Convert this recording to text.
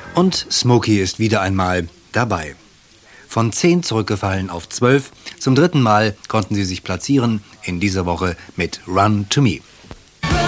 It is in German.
Und Smokey ist wieder einmal dabei. Von 10 zurückgefallen auf 12. Zum 3. Mal konnten sie sich platzieren in dieser Woche mit Run to Me.